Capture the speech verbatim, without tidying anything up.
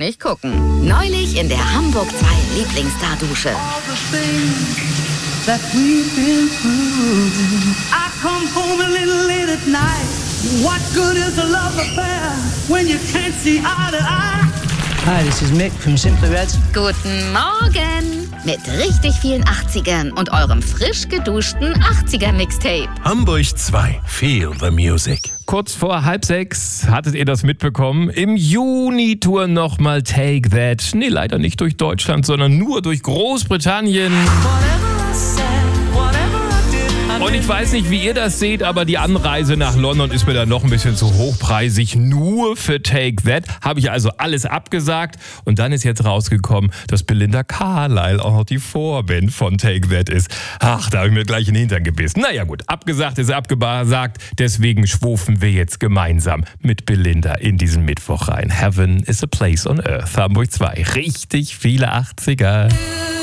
nicht gucken. Neulich in der Hamburg zwei Lieblingsstar-Dusche. That we've been through. I come home a little late at night. What good is a love affair when you can't see eye to eye? Hi, this is Mick from Simply Red. Guten Morgen! Mit richtig vielen achtzigern und eurem frisch geduschten achtziger-Mixtape. Hamburg zwei. Feel the music. Kurz vor halb sechs, hattet ihr das mitbekommen? Im Juni touren nochmal Take That. Nee, leider nicht durch Deutschland, sondern nur durch Großbritannien. Und ich weiß nicht, wie ihr das seht, aber die Anreise nach London ist mir dann noch ein bisschen zu hochpreisig. Nur für Take That habe ich also alles abgesagt. Und dann ist jetzt rausgekommen, dass Belinda Carlisle auch noch die Vorband von Take That ist. Ach, da habe ich mir gleich in den Hintern gebissen. Naja gut, abgesagt ist abgesagt. Deswegen schwufen wir jetzt gemeinsam mit Belinda in diesen Mittwoch rein. Heaven is a place on earth. Hamburg zwei. Richtig viele achtziger.